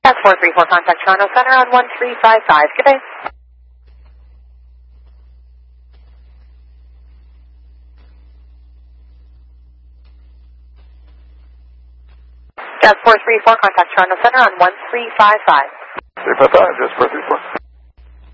Jazz 434, contact Toronto Center on 1355. Good day. Jazz 434, contact Toronto Center on 1355. 355, Jazz 434.